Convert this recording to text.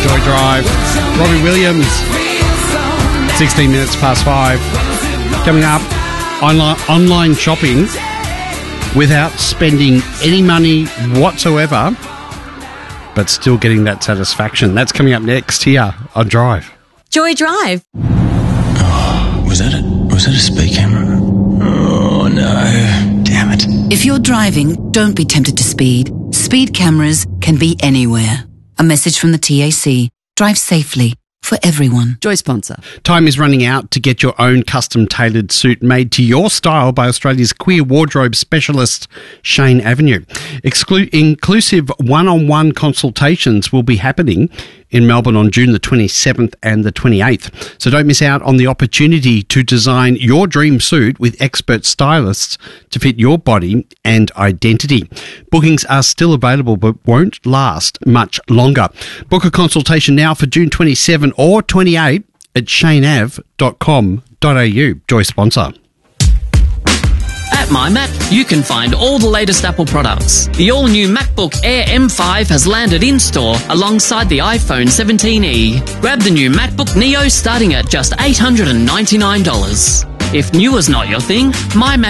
Joy Drive. Robbie Williams, 16 minutes past 5. Coming up, online shopping without spending any money whatsoever, but still getting that satisfaction. That's coming up next here on Drive. Joy Drive. Oh, was that a speed camera? Oh, no. Damn it. If you're driving, don't be tempted to speed. Speed cameras can be anywhere. A message from the TAC. Drive safely. For everyone. Joy sponsor. Time is running out to get your own custom-tailored suit made to your style by Australia's queer wardrobe specialist, Shane Avenue. Inclusive one-on-one consultations will be happening in Melbourne on June the 27th and the 28th. So don't miss out on the opportunity to design your dream suit with expert stylists to fit your body and identity. Bookings are still available but won't last much longer. Book a consultation now for June 27 or 28 at shaneav.com.au. Joy sponsor. At MyMac, you can find all the latest Apple products. The all-new MacBook Air M5 has landed in-store alongside the iPhone 17e. Grab the new MacBook Neo starting at just $899. If new is not your thing, MyMac